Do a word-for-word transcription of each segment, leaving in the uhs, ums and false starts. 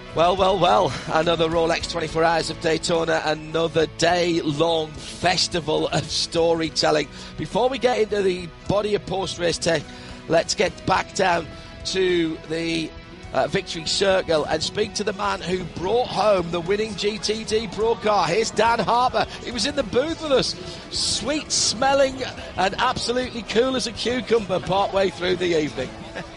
Well, well, well, another Rolex twenty-four Hours of Daytona, another day-long festival of storytelling. Before we get into the body of post-race tech, let's get back down to the uh, victory circle and speak to the man who brought home the winning G T D Pro car. Here's Dan Harper. He was in the booth with us, sweet-smelling and absolutely cool as a cucumber partway through the evening.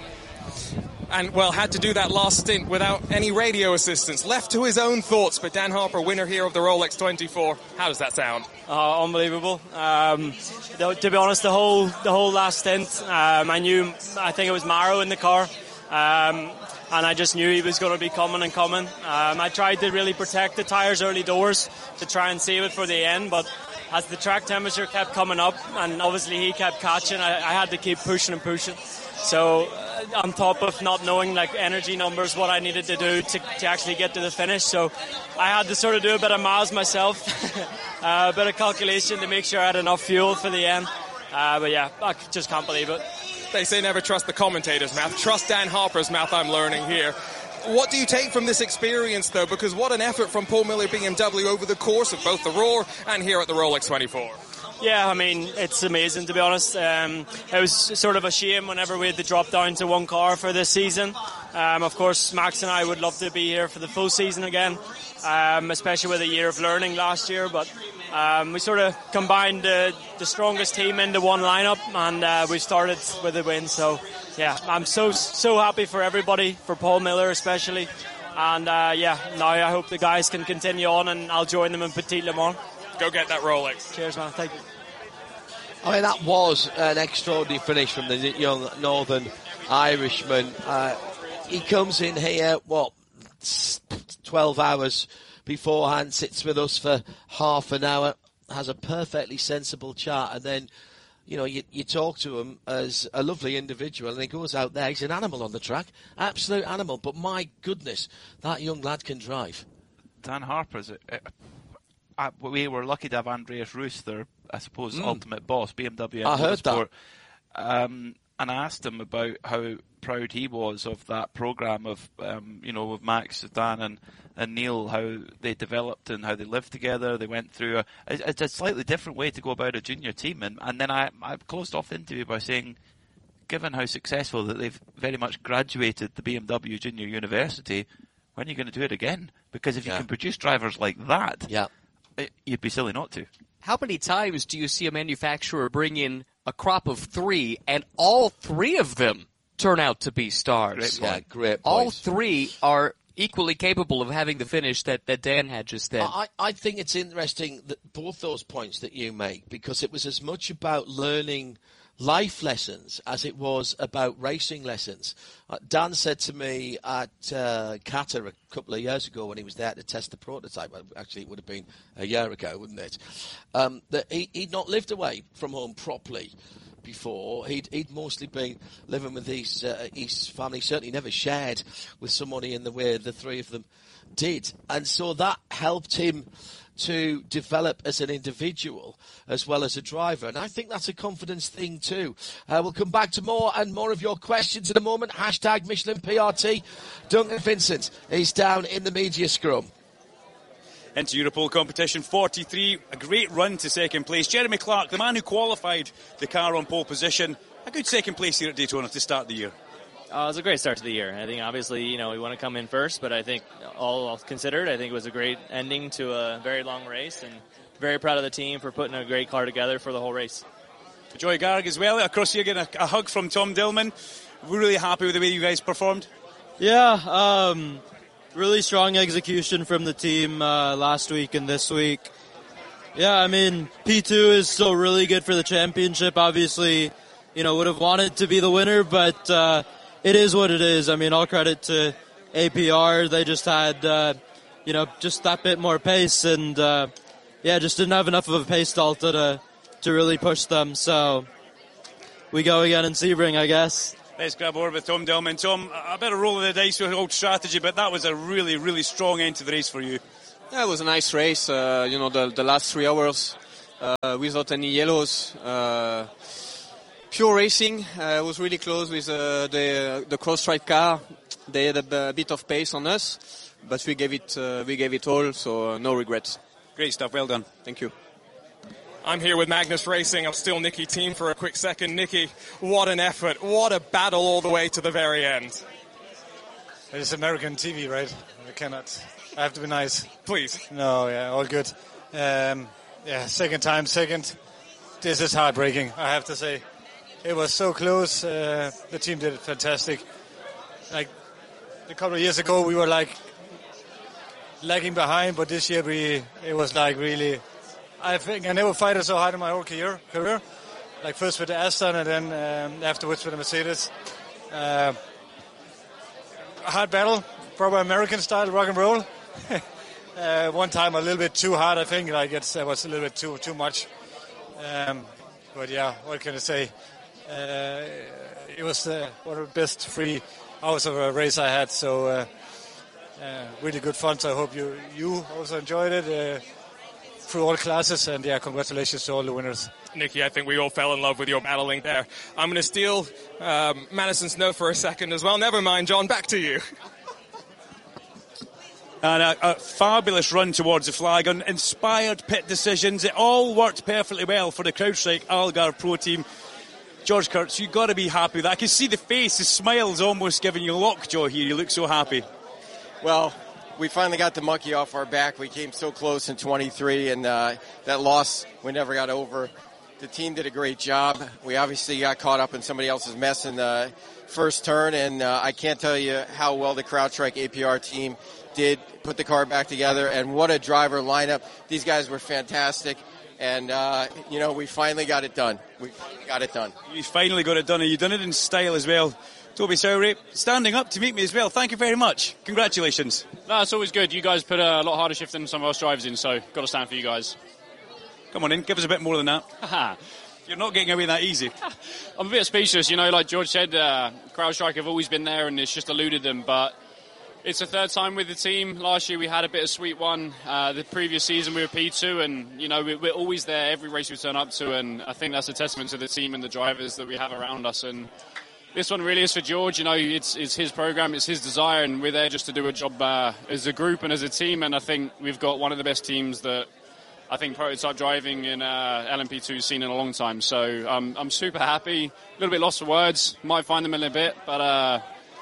And, well, had to do that last stint without any radio assistance. Left to his own thoughts, but Dan Harper, winner here of the Rolex twenty-four. How does that sound? Uh, unbelievable. Um, the, to be honest, the whole the whole last stint, um, I knew, I think it was Maro in the car, um, and I just knew he was going to be coming and coming. Um, I tried to really protect the tyres early doors to try and save it for the end, but as the track temperature kept coming up, and obviously he kept catching, I, I had to keep pushing and pushing. So, uh, on top of not knowing like energy numbers, what I needed to do to, to actually get to the finish, so I had to sort of do a bit of miles myself, uh, a bit of calculation to make sure I had enough fuel for the end. Uh, but yeah, I just can't believe it. They say never trust the commentator's mouth. Trust Dan Harper's mouth, I'm learning here. What do you take from this experience, though? Because what an effort from Paul Miller B M W over the course of both the Roar and here at the Rolex twenty-four. Yeah, I mean, it's amazing, to be honest. Um, it was sort of a shame whenever we had to drop down to one car for this season. Um, of course, Max and I would love to be here for the full season again, um, especially with a year of learning last year. But um, we sort of combined uh, the strongest team into one lineup, and uh, we started with a win. So, yeah, I'm so, so happy for everybody, for Paul Miller especially. And, uh, yeah, now I hope the guys can continue on, and I'll join them in Petit Le Mans. Go get that Rolex. Cheers, man. Thank you. I mean, that was an extraordinary finish from the young Northern Irishman. Uh, he comes in here, what, twelve hours beforehand, sits with us for half an hour, has a perfectly sensible chat, and then, you know, you, you talk to him as a lovely individual, and he goes out there, he's an animal on the track, absolute animal, but my goodness, that young lad can drive. Dan Harper's a, a Uh, we were lucky to have Andreas Roos, their, I suppose, mm. ultimate boss, B M W. I heard that. Um, and I asked him about how proud he was of that program of, um, you know, with Max, Dan, and, and Neil, how they developed and how they lived together. They went through a, it's a slightly different way to go about a junior team. And, and then I, I closed off the interview by saying, given how successful that they've very much graduated the B M W Junior University, when are you going to do it again? Because if yeah. you can produce drivers like that, yeah. you'd be silly not to. How many times do you see a manufacturer bring in a crop of three and all three of them turn out to be stars? Great yeah, great All point. three are equally capable of having the finish that, that Dan had just then. I, I think it's interesting that both those points that you make, because it was as much about learning life lessons as it was about racing lessons. Uh, Dan said to me at uh, Qatar a couple of years ago when he was there to test the prototype, well, actually it would have been a year ago, wouldn't it, um, that he, he'd not lived away from home properly before. He'd, he'd mostly been living with his, uh, his family, certainly never shared with somebody in the way the three of them did. And so that helped him to develop as an individual as well as a driver. And I think that's a confidence thing too. Uh, we'll come back to more and more of your questions in a moment. Hashtag Michelin P R T. Duncan Vincent is down in the media scrum. Into Europol competition forty-three, a great run to second place. Jeremy Clark, the man who qualified the car on pole position, a good second place here at Daytona to start the year. Uh, it was a great start to the year. I think obviously, you know, we want to come in first, but I think all considered, I think it was a great ending to a very long race, and very proud of the team for putting a great car together for the whole race. Joey Garrick as well, across here getting a, a hug from Tom Dillman. We're really happy with the way you guys performed. Yeah, um, really strong execution from the team uh, last week and this week. Yeah, I mean, P two is still really good for the championship. Obviously, you know, would have wanted to be the winner, but uh, it is what it is. I mean, all credit to A P R. They just had, uh, you know, just that bit more pace, and uh, yeah, just didn't have enough of a pace delta to to really push them. So we go again in Sebring, I guess. Let's grab over with Tom Dillman. Tom, a bit of roll of the dice with old strategy, but that was a really, really strong end to the race for you. Yeah, it was a nice race. Uh, you know, the the last three hours uh, without any yellows. Uh, Pure racing. Uh, was really close with uh, the the cross-strike car. They had a, a bit of pace on us, but we gave it uh, we gave it all, so uh, no regrets. Great stuff. Well done. Thank you. I'm here with Magnus Racing. I'm still Nicky Team for a quick second. Nicky, what an effort. What a battle all the way to the very end. It's American T V, right? I cannot. I have to be nice. Please. No, yeah, all good. Um, yeah, second time, second. This is heartbreaking, I have to say. It was so close. Uh, the team did it fantastic. Like a couple of years ago, we were like lagging behind, but this year we it was like really. I think I never fighted so hard in my whole career. Career, like first with the Aston and then um, afterwards with the Mercedes. Uh, a hard battle, proper American style rock and roll. uh, one time a little bit too hard, I think. Like it's, it was a little bit too too much. Um, but yeah, what can I say? Uh, it was uh, one of the best three hours of a race I had. So uh, uh, really good fun. So I hope you you also enjoyed it. Uh, through all classes, and yeah, congratulations to all the winners. Nicky, I think we all fell in love with your battling there. I'm going to steal um, Madison's note for a second as well. Never mind, John, back to you. And a, a fabulous run towards the flag, and inspired pit decisions. It all worked perfectly well for the CrowdStrike Algar Pro team. George Kurtz, you've got to be happy with that. I can see the face, the smile's almost giving you lockjaw here. You look so happy. Well, we finally got the monkey off our back. We came so close in twenty-three, and uh, that loss we never got over. The team did a great job. We obviously got caught up in somebody else's mess in the first turn, and uh, I can't tell you how well the CrowdStrike A P R team did put the car back together, and what a driver lineup. These guys were fantastic, and, uh, you know, we finally got it done. We finally got it done. You finally got it done, and you've done it in style as well. Toby Sowry, standing up to meet me as well. Thank you very much. Congratulations. No, it's always good. You guys put a lot harder shift than some of us drivers in, so got to stand for you guys. Come on in, give us a bit more than that. You're not getting away that easy. I'm a bit speechless, you know, like George said, uh, CrowdStrike have always been there and it's just eluded them, but it's the third time with the team. Last year we had a bittersweet one. Uh, the previous season we were P two, and, you know, we're always there every race we turn up to, and I think that's a testament to the team and the drivers that we have around us. And this one really is for George. You know, it's, it's his program, it's his desire, and we're there just to do a job uh, as a group and as a team. And I think we've got one of the best teams that I think prototype driving in uh, L M P two has seen in a long time. So um, I'm super happy. A little bit lost for words. Might find them in a bit, but uh,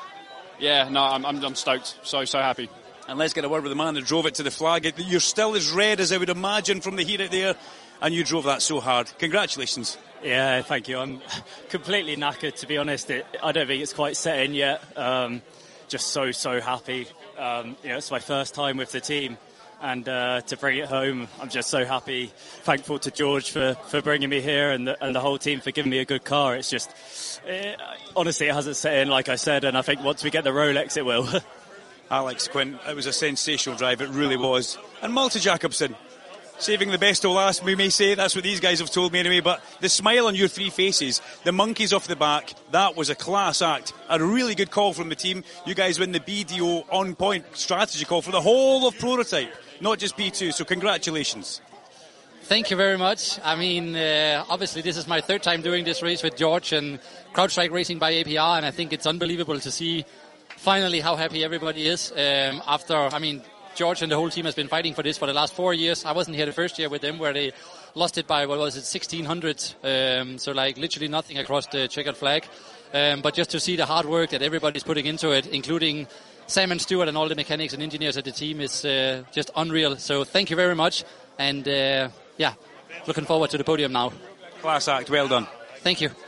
yeah, no, I'm, I'm, I'm stoked. So so happy. And let's get a word with the man that drove it to the flag. You're still as red as I would imagine from the heat out there, and you drove that so hard. Congratulations. Yeah, thank you. I'm completely knackered, to be honest. It, I don't think it's quite set in yet. Um, just so, so happy. Um, you know, it's my first time with the team, and uh, to bring it home, I'm just so happy. Thankful to George for, for bringing me here, and the, and the whole team for giving me a good car. It's just, it, honestly, it hasn't set in, like I said, and I think once we get the Rolex, it will. Alex Quinn, it was a sensational drive, it really was. And Malte Jacobsen, saving the best till last, we may say. That's what these guys have told me anyway. But the smile on your three faces, the monkeys off the back, that was a class act. A really good call from the team. You guys win the B D O on-point strategy call for the whole of Prototype, not just P two. So congratulations. Thank you very much. I mean, uh, obviously this is my third time doing this race with George and CrowdStrike Racing by A P R, and I think it's unbelievable to see finally how happy everybody is um, after, I mean, George and the whole team has been fighting for this for the last four years. I wasn't here the first year with them where they lost it by, what was it, sixteen hundred. Um, so like literally nothing across the checkered flag. Um, but just to see the hard work that everybody's putting into it, including Sam and Stuart and all the mechanics and engineers at the team, is uh, just unreal. So thank you very much. And uh, yeah, looking forward to the podium now. Class act, well done. Thank you.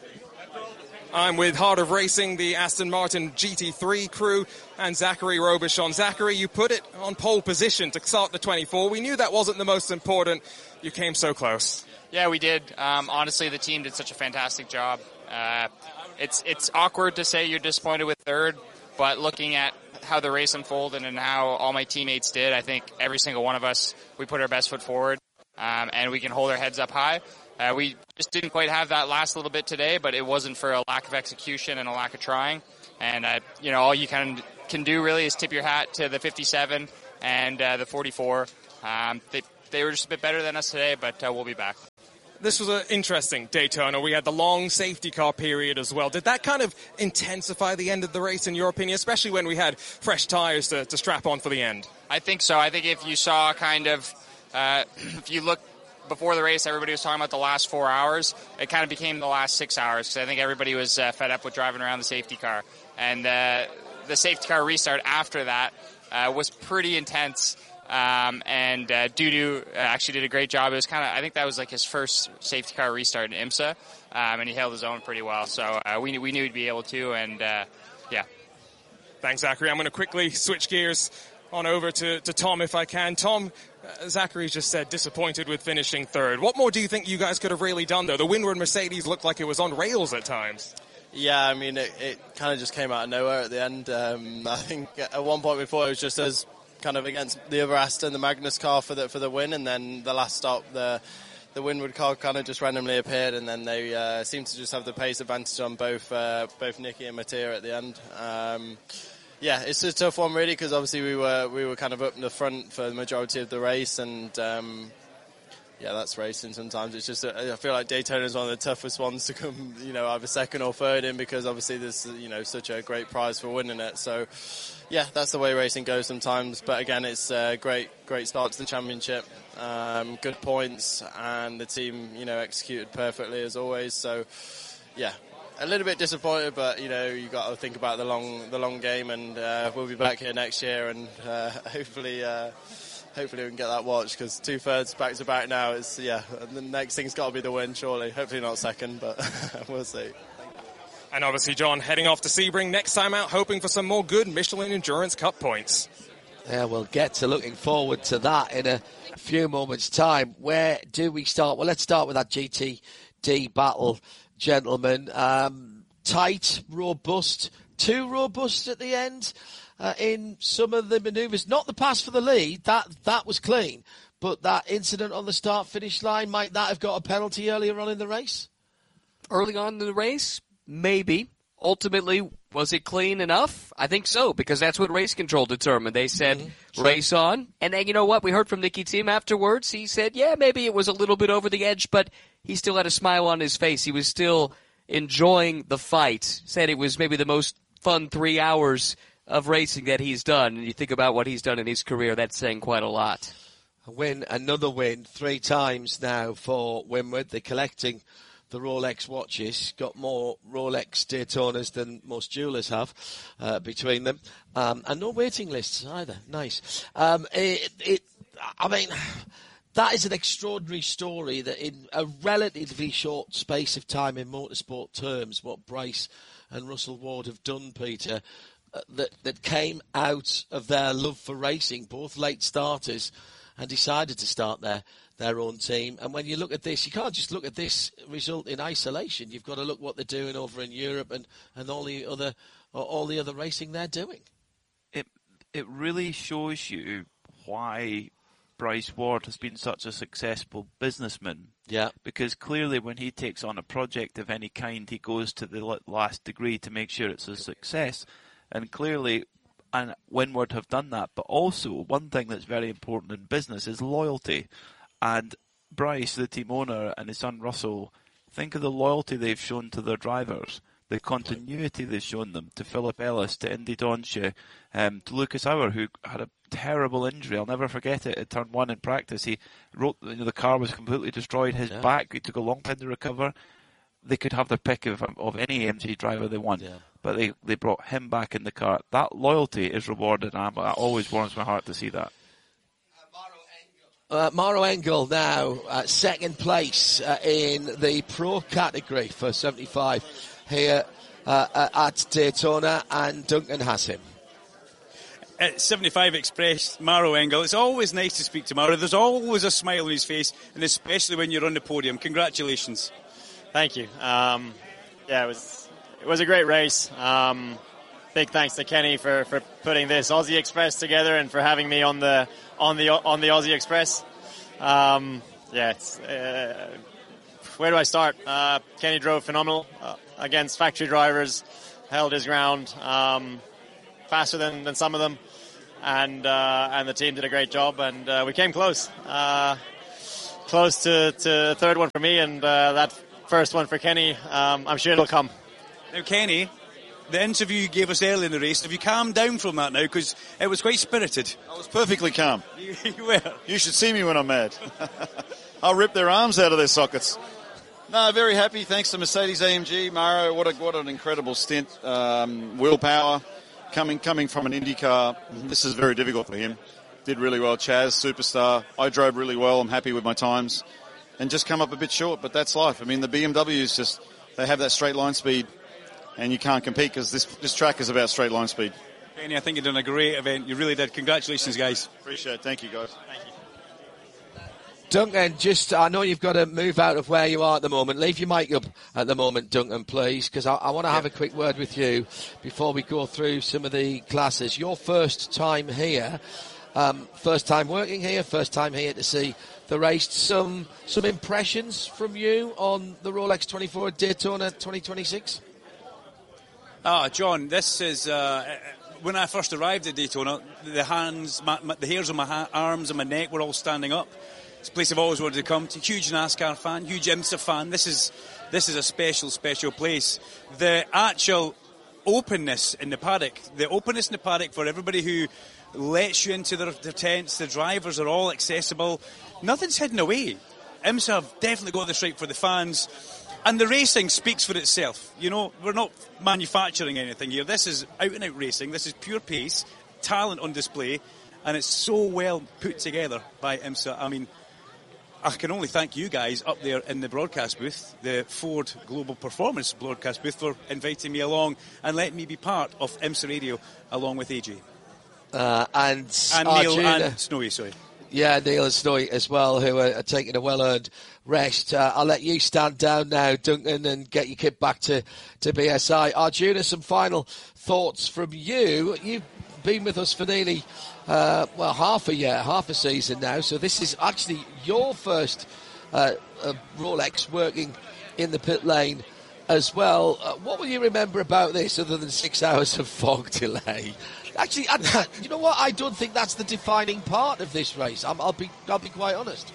I'm with Heart of Racing, the Aston Martin G T three crew, and Zachary Robichon. Zachary, you put it on pole position to start the twenty-four. We knew that wasn't the most important. You came so close. Yeah, we did. Um, honestly, the team did such a fantastic job. Uh, it's it's awkward to say you're disappointed with third, but looking at how the race unfolded and how all my teammates did, I think every single one of us, we put our best foot forward, um, and we can hold our heads up high. Uh, we just didn't quite have that last little bit today, but it wasn't for a lack of execution and a lack of trying. And, uh, you know, all you can, can do really is tip your hat to the fifty-seven and uh, the forty-four. Um, they, they were just a bit better than us today, but uh, we'll be back. This was an interesting Daytona. We had the long safety car period as well. Did that kind of intensify the end of the race, in your opinion, especially when we had fresh tyres to, to strap on for the end? I think so. I think if you saw kind of, uh, if you look before the race, everybody was talking about the last four hours. It kind of became the last six hours because I think everybody was uh, fed up with driving around the safety car. And uh, the safety car restart after that uh, was pretty intense. Um, and uh, Dudu actually did a great job. It was kind of, I think that was like his first safety car restart in IMSA, um, and he held his own pretty well. So uh, we knew we knew he'd be able to, and uh, yeah. Thanks, Zachary. I'm going to quickly switch gears on over to, to Tom if I can. Tom, uh, Zachary just said disappointed with finishing third. What more do you think you guys could have really done, though? The Windward Mercedes looked like it was on rails at times. Yeah, I mean, it, it kind of just came out of nowhere at the end. Um, I think at one point we thought it was just us kind of against the other Aston, the Magnus car for the for the win, and then the last stop, the the Windward car kind of just randomly appeared, and then they uh, seemed to just have the pace advantage on both uh, both Nicky and Mattia at the end. Um, yeah, it's a tough one really because obviously we were we were kind of up in the front for the majority of the race, and um, yeah, that's racing. Sometimes it's just a, I feel like Daytona is one of the toughest ones to come, you know, either second or third in because obviously there's you know such a great prize for winning it. So yeah, that's the way racing goes sometimes. But again, it's a great great start to the championship. Um, good points, and the team you know executed perfectly as always. So yeah, a little bit disappointed, but you know you got to think about the long the long game, and uh, we'll be back here next year, and uh, hopefully. Uh, Hopefully we can get that watch because two thirds back to back now is yeah. The next thing's got to be the win, surely. Hopefully not second, but we'll see. And obviously, John heading off to Sebring next time out, hoping for some more good Michelin Endurance Cup points. Yeah, we'll get to looking forward to that in a few moments' time. Where do we start? Well, let's start with that G T D battle, gentlemen. Um, tight, robust, too robust at the end. Uh, in some of the manoeuvres, not the pass for the lead, that that was clean, but that incident on the start-finish line, might that have got a penalty earlier on in the race? Early on in the race, maybe. Ultimately, was it clean enough? I think so, because that's what race control determined. They said, mm-hmm. race on. And then, you know what, we heard from Nicky Thiem afterwards. He said, yeah, maybe it was a little bit over the edge, but he still had a smile on his face. He was still enjoying the fight. Said it was maybe the most fun three hours of racing that he's done, and you think about what he's done in his career, that's saying quite a lot. A win, another win, three times now for Windward. They're collecting the Rolex watches, got more Rolex Daytonas than most jewellers have uh, between them, um, and no waiting lists either. Nice. Um, it, it, I mean, that is an extraordinary story that in a relatively short space of time in motorsport terms, what Bryce and Russell Ward have done, Peter, That, that came out of their love for racing, both late starters, and decided to start their, their own team. And when you look at this, you can't just look at this result in isolation. You've got to look what they're doing over in Europe and, and all the other all the other racing they're doing. It it really shows you why Bryce Ward has been such a successful businessman. Yeah. Because clearly when he takes on a project of any kind, he goes to the last degree to make sure it's a success. And clearly, and Windward have done that. But also, one thing that's very important in business is loyalty. And Bryce, the team owner, and his son Russell, think of the loyalty they've shown to their drivers, the continuity they've shown them, to Philip Ellis, to Indy Donsche, um, to Lucas Auer, who had a terrible injury. I'll never forget it. At turn one in practice, he wrote, you know, the car was completely destroyed. His yeah. back, it took a long time to recover. They could have their pick of, of any M G driver they want. Yeah. But they, they brought him back in the car. That loyalty is rewarded, and that always warms my heart to see that. Uh, Maro Engel now uh, second place uh, in the pro category for seventy-five here uh, at Daytona, and Duncan has him. At seventy-five Express, Maro Engel. It's always nice to speak to Maro. There's always a smile on his face, and especially when you're on the podium. Congratulations. Thank you. Um, yeah, it was it was a great race. Um, big thanks to Kenny for, for putting this Aussie Express together and for having me on the on the on the Aussie Express. Um, yeah, it's, uh, where do I start? Uh, Kenny drove phenomenal uh, against factory drivers, held his ground, um, faster than, than some of them, and uh, and the team did a great job, and uh, we came close. Uh, close to, to a third one for me, and uh, that first one for Kenny, um, I'm sure it'll come. Now, Kenny, the interview you gave us early in the race, have you calmed down from that now? Because it was quite spirited. I was perfectly calm. You were. You should see me when I'm mad. I'll rip their arms out of their sockets. No, very happy. Thanks to Mercedes A M G. Mauro, what a, what an incredible stint. Um, willpower, coming coming from an Indy car. Mm-hmm. This is very difficult for him. Did really well. Chaz, superstar. I drove really well. I'm happy with my times. And just come up a bit short, but that's life. I mean, the B M Ws just, they have that straight line speed, and you can't compete because this, this track is about straight line speed. Kenny, I think you've done a great event. You really did. Congratulations, guys. Appreciate it. Thank you, guys. Thank you. Duncan, just, I know you've got to move out of where you are at the moment. Leave your mic up at the moment, Duncan, please, because I, I want to have a quick word with you before we go through some of the classes. Your first time here, um, first time working here, first time here to see the race. Some some impressions from you on the Rolex twenty-four Daytona twenty twenty-six? Ah, John, this is... Uh, when I first arrived at Daytona, the hands, my, my, the hairs on my ha- arms and my neck were all standing up. It's a place I've always wanted to come to. Huge NASCAR fan, huge IMSA fan. This is this is a special, special place. The actual openness in the paddock, the openness in the paddock for everybody who lets you into their, their tents. The drivers are all accessible. Nothing's hidden away. IMSA have definitely got this right for the fans. And the racing speaks for itself. You know, we're not manufacturing anything here. This is out-and-out racing. This is pure pace, talent on display, and it's so well put together by IMSA. I mean, I can only thank you guys up there in the broadcast booth, the Ford Global Performance broadcast booth, for inviting me along and letting me be part of IMSA Radio along with A J. Uh, and and Arjuna, Neil and Snowy, sorry. Yeah, Neil and Snowy as well, who are, are taking a well-earned rest. Uh, I'll let you stand down now, Duncan, and get your kit back to, to B S I. Arjuna, some final thoughts from you. You've been with us for nearly, uh, well, half a year, half a season now, so this is actually your first uh, uh, Rolex working in the pit lane as well. Uh, what will you remember about this other than six hours of fog delay? Actually, I, I, you know what? I don't think that's the defining part of this race. I'm, I'll be, I'll be quite honest.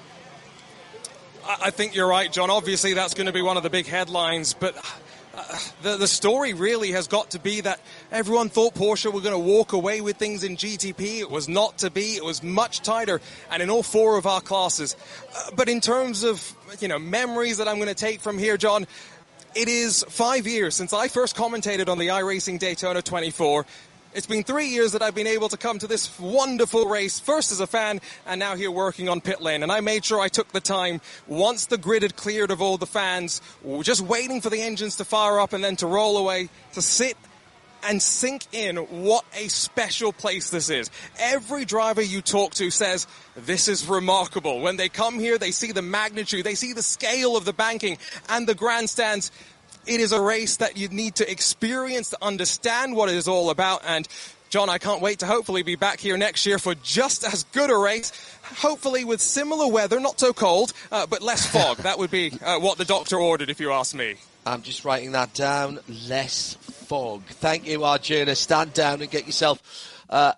I think you're right, John. Obviously, that's going to be one of the big headlines, but uh, the, the story really has got to be that everyone thought Porsche were going to walk away with things in G T P. It was not to be. It was much tighter, and in all four of our classes. Uh, but in terms of, you know, memories that I'm going to take from here, John, it is five years since I first commentated on the iRacing Daytona twenty-four. It's been three years that I've been able to come to this wonderful race, first as a fan and now here working on pit lane. And I made sure I took the time, once the grid had cleared of all the fans, just waiting for the engines to fire up and then to roll away, to sit and sink in what a special place this is. Every driver you talk to says, this is remarkable. When they come here, they see the magnitude, they see the scale of the banking and the grandstands. It is a race that you need to experience to understand what it is all about. And, John, I can't wait to hopefully be back here next year for just as good a race, hopefully with similar weather, not so cold, uh, but less fog. That would be uh, what the doctor ordered, if you ask me. I'm just writing that down. Less fog. Thank you, Arjuna. Stand down and get yourself uh,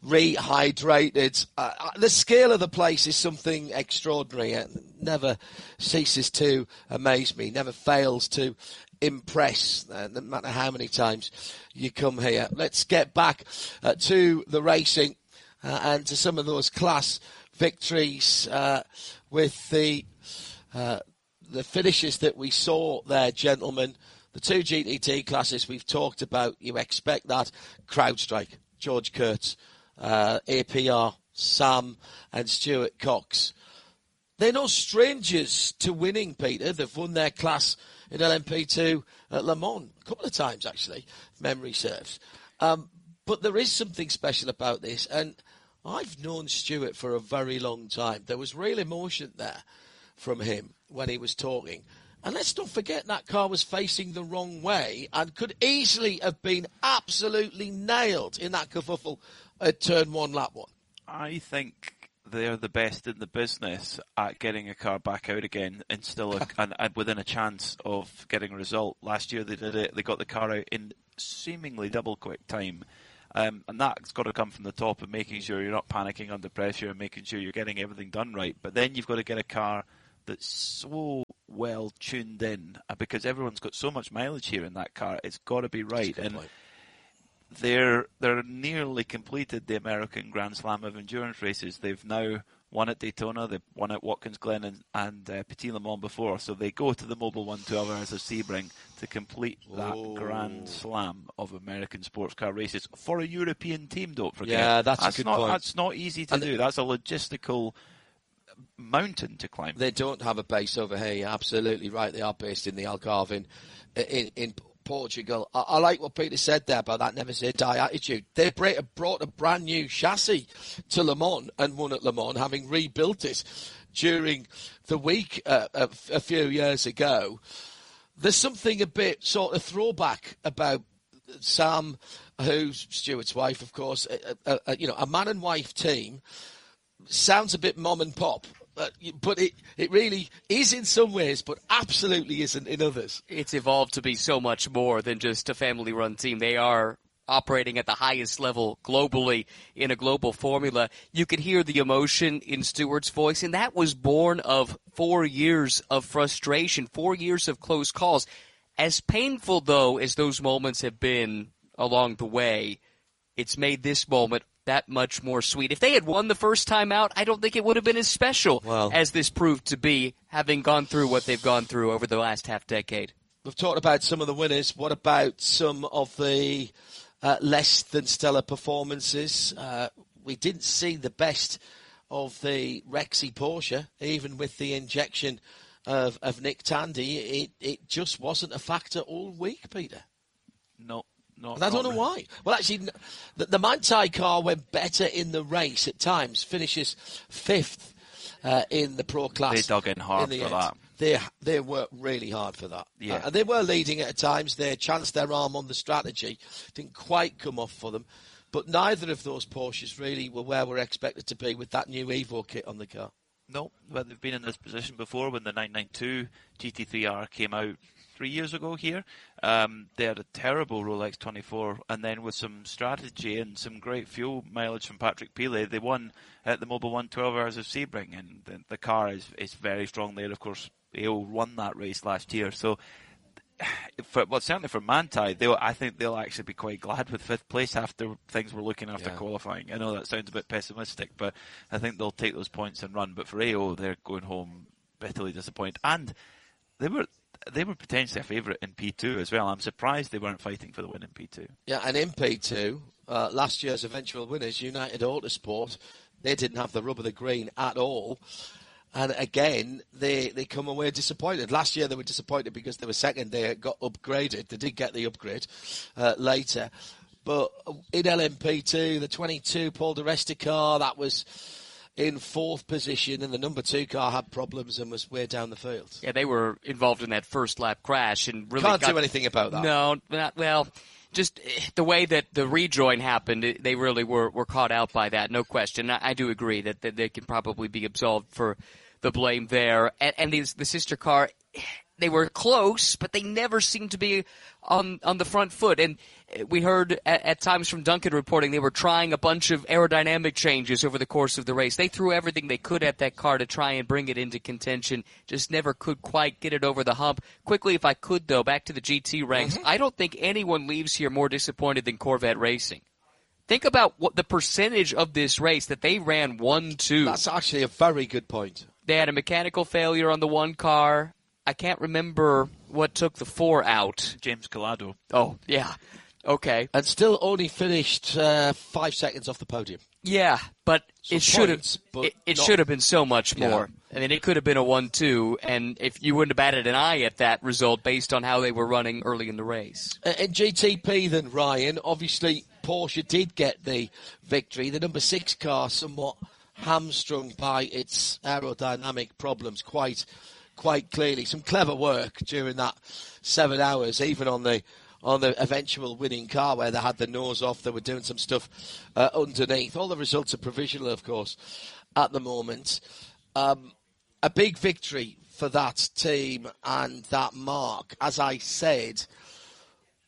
rehydrated. Uh, the scale of the place is something extraordinary. It never ceases to amaze me, never fails to impress, uh, no matter how many times you come here. Let's get back uh, to the racing uh, and to some of those class victories uh, with the uh, the finishes that we saw there, gentlemen. The two G T T classes we've talked about, you expect that. CrowdStrike, George Kurtz, uh, A P R, Sam and Stuart Cox. They're no strangers to winning, Peter. They've won their class in L M P two at Le Mans a couple of times, actually, if memory serves. Um, but there is something special about this, and I've known Stuart for a very long time. There was real emotion there from him when he was talking. And let's not forget that car was facing the wrong way and could easily have been absolutely nailed in that kerfuffle at turn one, lap one. I think they're the best in the business at getting a car back out again and still a, and, and within a chance of getting a result. Last year they did it. They got the car out in seemingly double quick time, Um, and that's got to come from the top and making sure you're not panicking under pressure and making sure you're getting everything done right. But then you've got to get a car that's so well tuned in, uh, because everyone's got so much mileage here in that car. It's got to be right. And point. they're they're nearly completed the American Grand Slam of endurance races. They've now won at Daytona, they've won at Watkins Glen and, and uh, Petit Le Mans before, so they go to the Mobil one twelve Hours of Sebring to complete that oh. Grand Slam of American sports car races for a European team, don't forget. Yeah, that's, that's a good not, point. That's not easy to and do. That's a logistical mountain to climb. They don't have a base over here, you're absolutely right. They are based in the Algarve in, in, in Portugal. I, I like what Peter said there about that never say die attitude. They brought a brand new chassis to Le Mans and won at Le Mans, having rebuilt it during the week uh, a, a few years ago. There's something a bit sort of throwback about Sam, who's Stewart's wife, of course. A, a, a, you know, a man and wife team sounds a bit mom and pop. Uh, but it, it really is in some ways, but absolutely isn't in others. It's evolved to be so much more than just a family-run team. They are operating at the highest level globally in a global formula. You could hear the emotion in Stewart's voice, and that was born of four years of frustration, four years of close calls. As painful, though, as those moments have been along the way, it's made this moment that much more sweet. If they had won the first time out, I don't think it would have been as special well, as this proved to be, having gone through what they've gone through over the last half decade. We've talked about some of the winners. What about some of the uh, less than stellar performances? Uh, we didn't see the best of the Rexy Porsche, even with the injection of, of Nick Tandy. It, it just wasn't a factor all week, Peter. No. Not, and I don't know why. Well, actually, the, the Manthey car went better in the race at times, finishes fifth uh, in the Pro Class. They dug in hard in for end. that. They they worked really hard for that. Yeah. Uh, and they were leading at times. They chanced their arm on the strategy. Didn't quite come off for them. But neither of those Porsches really were where we're expected to be with that new Evo kit on the car. No, but they've been in this position before when the nine ninety-two G T three R came out three years ago here. Um, they had a terrible Rolex twenty-four, and then with some strategy and some great fuel mileage from Patrick Pilet, they won at the Mobil one twelve Hours of Sebring, and the, the car is, is very strong there. Of course, A O won that race last year, so for, well, certainly for Manthey, they'll, I think they'll actually be quite glad with fifth place after things were looking after yeah. qualifying. I know that sounds a bit pessimistic, but I think they'll take those points and run. But for A O, they're going home bitterly disappointed, and they were they were potentially a favourite in P two as well. I'm surprised they weren't fighting for the win in P two. Yeah, and in P two, uh, last year's eventual winners, United Autosport, they didn't have the rub of the green at all. And again, they, they come away disappointed. Last year they were disappointed because they were second. They got upgraded. They did get the upgrade uh, later. But in L M P two, the twenty-two Paul di Resta car, that was in fourth position, and the number two car had problems and was way down the field. Yeah, they were involved in that first lap crash and really can't got, do anything about that. No, not, well, just the way that the rejoin happened, they really were, were caught out by that, no question. I, I do agree that, that they can probably be absolved for the blame there. And, and the, the sister car, they were close, but they never seemed to be on on the front foot. And we heard at, at times from Duncan reporting they were trying a bunch of aerodynamic changes over the course of the race. They threw everything they could at that car to try and bring it into contention, just never could quite get it over the hump. Quickly, if I could, though, back to the G T ranks, mm-hmm. I don't think anyone leaves here more disappointed than Corvette Racing. Think about what the percentage of this race that they ran one two. That's actually a very good point. They had a mechanical failure on the one car. I can't remember what took the four out. James Collado. Oh, yeah. Okay. And still only finished uh, five seconds off the podium. Yeah, but Some it should have but it, it not... should have been so much more. Yeah. I mean, it could have been a one two, and if you wouldn't have batted an eye at that result based on how they were running early in the race. Uh, in G T P then, Ryan, obviously Porsche did get the victory. The number six car somewhat hamstrung by its aerodynamic problems quite quite clearly. Some clever work during that seven hours, even on the on the eventual winning car where they had the nose off. They were doing some stuff uh, underneath. All the results are provisional, of course, at the moment. Um, a big victory for that team and that mark. As I said,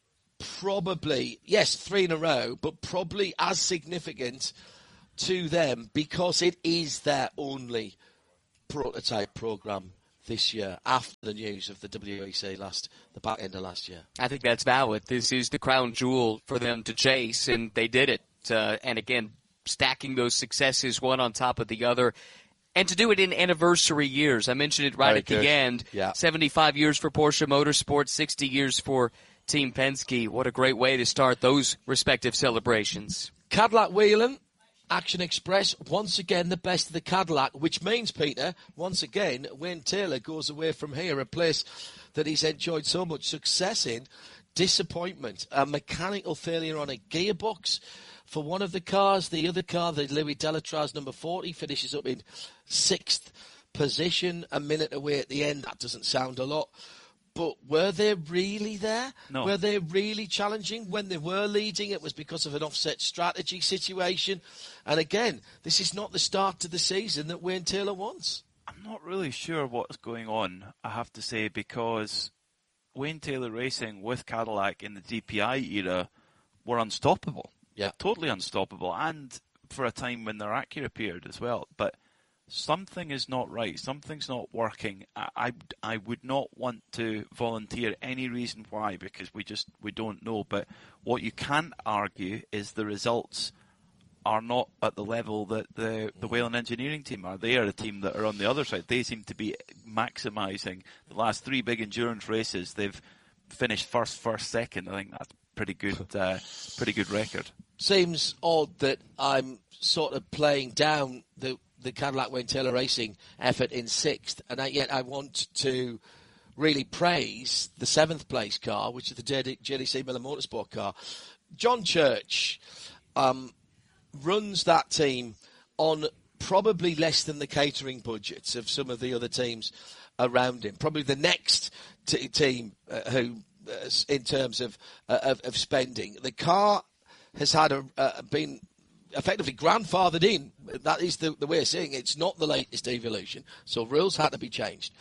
probably, yes, three in a row, but probably as significant to them because it is their only prototype program this year after the news of the W E C last, the back end of last year. I think that's valid. This is the crown jewel for them to chase, and they did it. Uh, and again, stacking those successes one on top of the other. And to do it in anniversary years. I mentioned it right Very at good. the end. Yeah. seventy-five years for Porsche Motorsport, sixty years for Team Penske. What a great way to start those respective celebrations. Cadillac Whelen, Action Express, once again the best of the Cadillac, which means, Peter, once again, Wayne Taylor goes away from here, a place that he's enjoyed so much success in. Disappointment, a mechanical failure on a gearbox for one of the cars. The other car, the Louis Delatraz number forty, finishes up in sixth position, a minute away at the end. That doesn't sound a lot. But were they really there? No. Were they really challenging? When they were leading, it was because of an offset strategy situation. And again, this is not the start to the season that Wayne Taylor wants. I'm not really sure what's going on, I have to say, because Wayne Taylor Racing with Cadillac in the D P I era were unstoppable. Yeah. Totally unstoppable. And for a time when their Acura appeared as well. But something is not right. Something's not working. I, I, I would not want to volunteer any reason why, because we just we don't know. But what you can't argue is the results are not at the level that the, the Whelen engineering team are. They are a team that are on the other side. They seem to be maximising the last three big endurance races. They've finished first, first, second. I think that's pretty good, uh, pretty good record. Seems odd that I'm sort of playing down the the Cadillac Wayne Taylor Racing effort in sixth, and yet I want to really praise the seventh place car, which is the J D C Miller Motorsport car. John Church um, runs that team on probably less than the catering budgets of some of the other teams around him. Probably the next t- team uh, who, uh, in terms of, uh, of of spending, the car has had a uh, been. effectively grandfathered in. That is the, the way of seeing it. It's not the latest evolution. So rules had to be changed.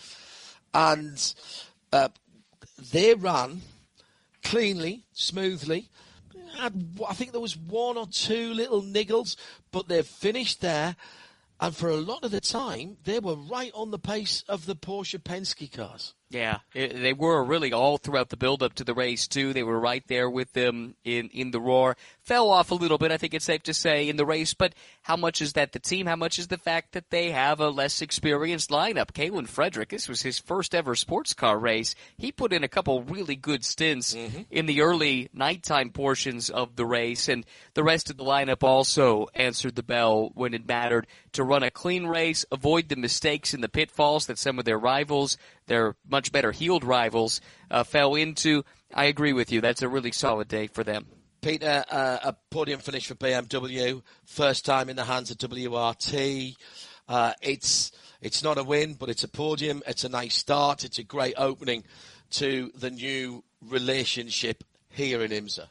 And uh, they ran cleanly, smoothly. Had, I think there was one or two little niggles, but they've finished there. And for a lot of the time, they were right on the pace of the Porsche Penske cars. Yeah, it, they were really all throughout the build-up to the race, too. They were right there with them in, in the roar. Fell off a little bit, I think it's safe to say, in the race. But how much is that the team? How much is the fact that they have a less experienced lineup? Kalen Frederick, this was his first ever sports car race. He put in a couple really good stints mm-hmm. in the early nighttime portions of the race. And the rest of the lineup also answered the bell when it mattered to run a clean race, avoid the mistakes and the pitfalls that some of their rivals, their much better heeled rivals, uh, fell into. I agree with you. That's a really solid day for them. Peter, uh, a podium finish for B M W, first time in the hands of W R T. Uh, it's it's not a win, but it's a podium. It's a nice start. It's a great opening to the new relationship here in IMSA.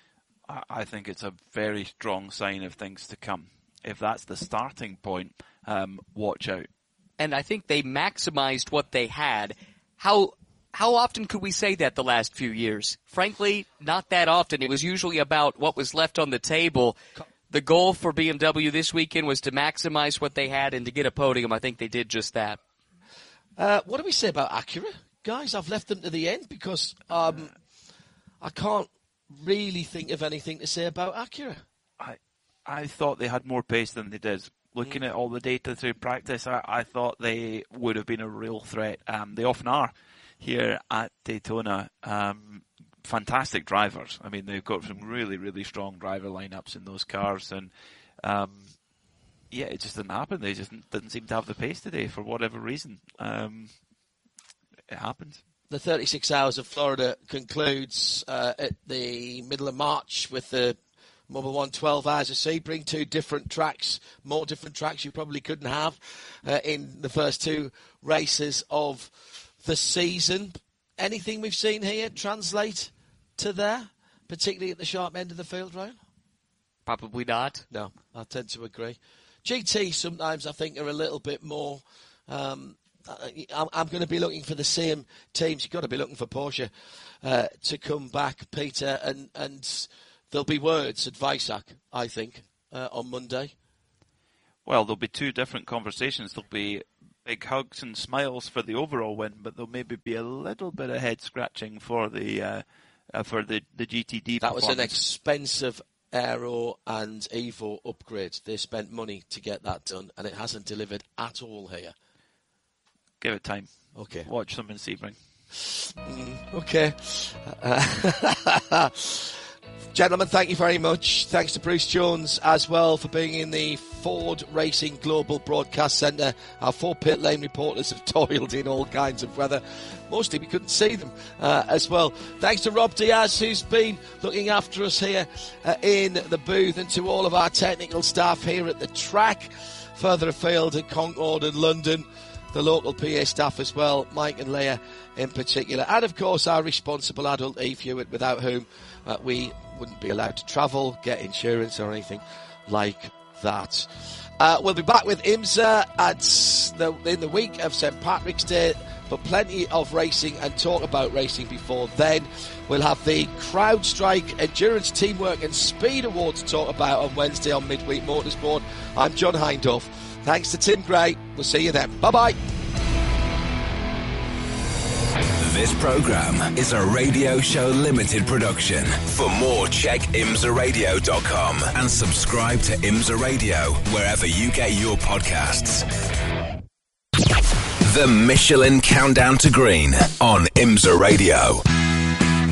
I think it's a very strong sign of things to come. If that's the starting point, um, watch out. And I think they maximized what they had. How how often could we say that the last few years? Frankly, not that often. It was usually about what was left on the table. The goal for B M W this weekend was to maximize what they had and to get a podium. I think they did just that. Uh, what do we say about Acura? Guys, I've left them to the end because um, I can't really think of anything to say about Acura. I I thought they had more pace than they did. Looking mm. at all the data through practice, I, I thought they would have been a real threat. Um, they often are here at Daytona. Um, fantastic drivers. I mean, they've got some really, really strong driver lineups in those cars. And, um, yeah, it just didn't happen. They just didn't seem to have the pace today for whatever reason. Um, it happened. The thirty-six Hours of Florida concludes uh, at the middle of March with the Mobil one twelve Hours of Sebring, two different tracks, more different tracks you probably couldn't have uh, in the first two races of the season. Anything we've seen here translate to there, particularly at the sharp end of the field, Ryan? Probably not. No, I tend to agree. G T sometimes I think are a little bit more um, I'm, I'm going to be looking for the same teams. You've got to be looking for Porsche uh, to come back, Peter, and, and there'll be words at Weissach, I think, uh, on Monday. Well, there'll be two different conversations. There'll be big hugs and smiles for the overall win, but there'll maybe be a little bit of head scratching for the uh, uh, for the, the G T D. That was an expensive Aero and Evo upgrade. They spent money to get that done, and it hasn't delivered at all here. Give it time. Okay. Watch them in Sebring. Mm, okay. Uh, Gentlemen, thank you very much. Thanks to Bruce Jones as well for being in the Ford Racing Global Broadcast Centre. Our four pit lane reporters have toiled in all kinds of weather. Mostly we couldn't see them uh, as well. Thanks to Rob Diaz, who's been looking after us here uh, in the booth, and to all of our technical staff here at the track, further afield at Concord and London. The local P A staff as well, Mike and Leah in particular. And, of course, our responsible adult Eve Hewitt, without whom uh, we wouldn't be allowed to travel, get insurance or anything like that. Uh, we'll be back with IMSA at the, in the week of Saint Patrick's Day, but plenty of racing and talk about racing before then. We'll have the CrowdStrike Endurance, Teamwork and Speed Award to talk about on Wednesday on Midweek Motorsport. I'm John Hindhaugh. Thanks to Tim Gray. We'll see you then. Bye-bye. This programme is a Radio Show Limited production. For more, check imsa radio dot com and subscribe to IMSA Radio wherever you get your podcasts. The Michelin Countdown to Green on IMSA Radio.